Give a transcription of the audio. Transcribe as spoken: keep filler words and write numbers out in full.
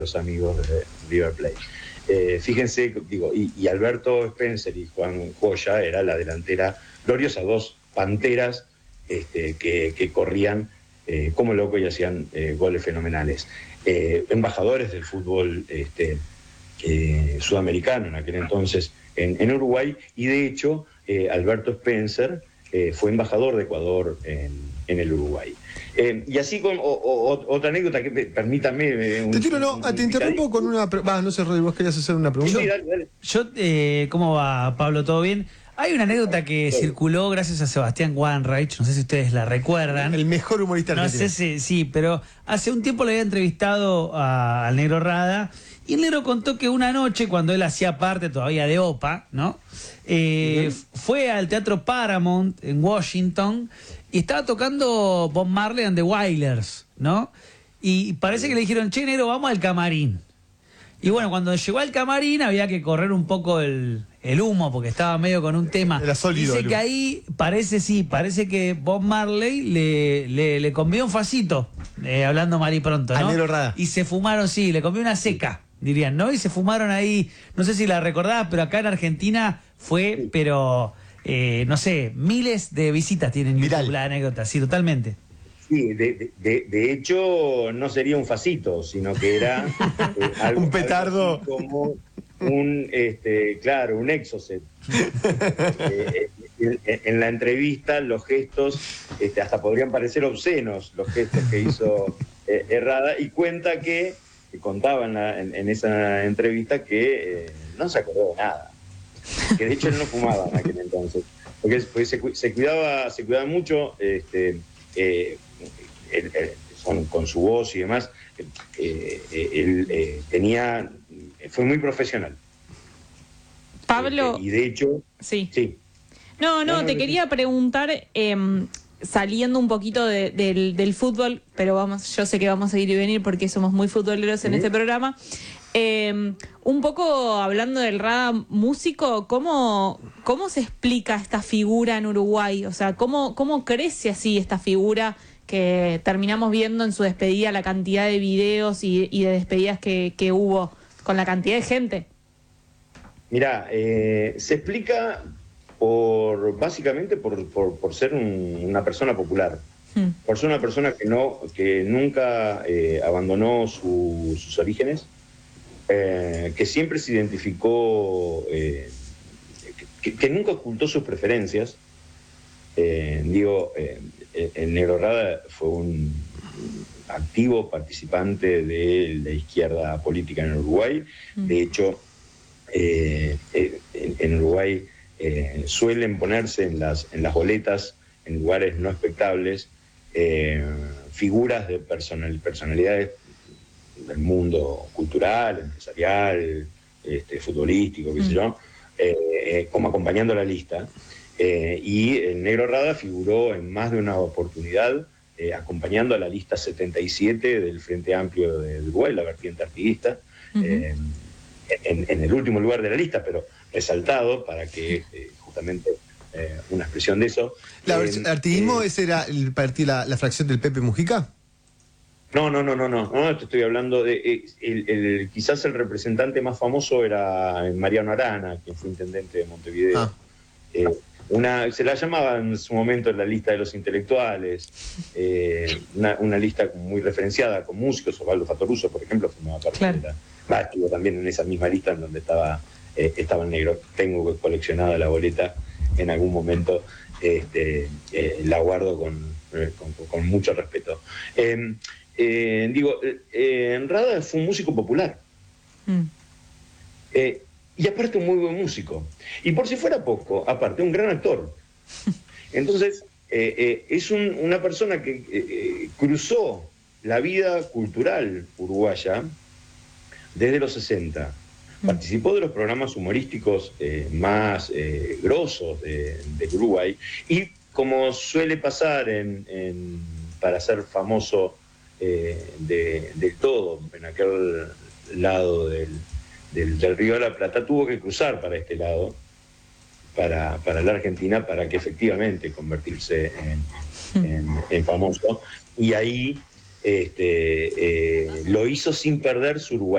los amigos de River Plate. Eh, fíjense, digo, y, y Alberto Spencer y Juan Joya era la delantera gloriosa, dos panteras este, que, que corrían eh, como loco y hacían eh, goles fenomenales. Eh, embajadores del fútbol este, eh, sudamericano en aquel entonces en, en Uruguay, y de hecho eh, Alberto Spencer eh, fue embajador de Ecuador en, en el Uruguay. Eh, y así con o, o, otra anécdota que permítame. Eh, un, te tiro, no, un, te un interrumpo con una. Va, no sé, Rodri, vos querías hacer una pregunta. Sí, dale, dale. Yo, eh, ¿cómo va, Pablo? ¿Todo bien? Hay una anécdota que circuló gracias a Sebastián Wanreich, no sé si ustedes la recuerdan. El mejor humorista argentino. No sé si, sí, pero hace un tiempo le había entrevistado a, al Negro Rada, y el Negro contó que una noche, cuando él hacía parte todavía de O P A, ¿no? Eh, uh-huh. Fue al Teatro Paramount en Washington y estaba tocando Bob Marley and the Wailers, ¿no? Y parece que le dijeron, che, Negro, vamos al camarín. Y bueno, cuando llegó al camarín había que correr un poco el, el humo, porque estaba medio con un tema. Era sólido. Dice que ahí parece, sí, parece que Bob Marley le, le, le convió un facito, eh, hablando mal y pronto, ¿no? Negro Rada. Y se fumaron, sí, le convió una seca, dirían, ¿no? Y se fumaron ahí, no sé si la recordás, pero acá en Argentina fue, pero, eh, no sé, miles de visitas tienen en YouTube la anécdota, sí, totalmente. Sí, de, de, de hecho no sería un facito, sino que era eh, algo, un petardo, algo como un, este, claro, un exocet. eh, en, en la entrevista los gestos, este, hasta podrían parecer obscenos los gestos que hizo eh, Errada, y cuenta que, que contaba en, la, en, en esa entrevista que eh, no se acordó de nada, que de hecho él no fumaba en aquel entonces, porque, porque se, se cuidaba, se cuidaba mucho, este, eh, Él, él, con, con su voz y demás, eh, él eh, tenía, fue muy profesional. Pablo. Eh, y de hecho, sí. sí. No, no, no te no, quería preguntar, eh, saliendo un poquito de, del, del fútbol, pero vamos, yo sé que vamos a ir y venir porque somos muy futboleros en uh-huh. este programa. Eh, un poco hablando del Rada músico, ¿cómo, ¿cómo se explica esta figura en Uruguay? O sea, ¿cómo, cómo crece así esta figura que terminamos viendo en su despedida, la cantidad de videos y, y de despedidas que, que hubo con la cantidad de gente? Mirá, eh, se explica por básicamente por, por, por ser un, una persona popular, hmm. por ser una persona que no que nunca eh, abandonó su, sus orígenes, eh, que siempre se identificó, eh, que, que nunca ocultó sus preferencias. Eh, digo, eh, el Negro Rada fue un activo participante de la izquierda política en Uruguay. Mm. De hecho, eh, en, en Uruguay eh, suelen ponerse en las, en las boletas, en lugares no expectables, eh, figuras de personal, personalidades del mundo cultural, empresarial, este, futbolístico, qué mm. sé yo, eh, como acompañando la lista. Eh, y el Negro Rada figuró en más de una oportunidad eh, acompañando a la lista setenta y siete del Frente Amplio de Uruguay, la vertiente artiguista, uh-huh. eh, en, en el último lugar de la lista, pero resaltado para que eh, justamente eh, una expresión de eso. ¿La eh, artiguismo eh, ese era el, la, la fracción del Pepe Mujica? No, no, no, no, no, no, te estoy hablando de, eh, el, el, quizás el representante más famoso era Mariano Arana, quien fue intendente de Montevideo. Ah. Eh, Una, se la llamaba en su momento la lista de los intelectuales, eh, una, una lista muy referenciada con músicos. Osvaldo Fattoruso, por ejemplo, formaba parte claro. de la... Va, estuvo también en esa misma lista en donde estaba, eh, estaba el Negro. Tengo coleccionada la boleta en algún momento, este, eh, la guardo con, eh, con, con mucho respeto. Eh, eh, digo, eh, Rada fue un músico popular. Mm. Eh, Y aparte un muy buen músico. Y por si fuera poco, aparte un gran actor. Entonces, eh, eh, es un, una persona que eh, cruzó la vida cultural uruguaya desde los sesenta. Participó de los programas humorísticos eh, más eh, grosos de, de Uruguay. Y como suele pasar en, en, para ser famoso eh, de, del todo, en aquel lado del... Del, del Río de la Plata, tuvo que cruzar para este lado, para, para la Argentina, para que efectivamente convertirse en, en, en famoso. Y ahí este, eh, lo hizo sin perder su Uruguay.